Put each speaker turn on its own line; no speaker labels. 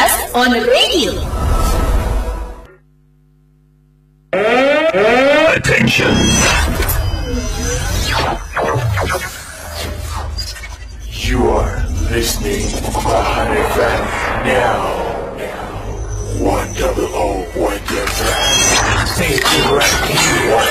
best on radio.
Attention. You are listening to Hot FM now. 100.1 FM. Stay right here.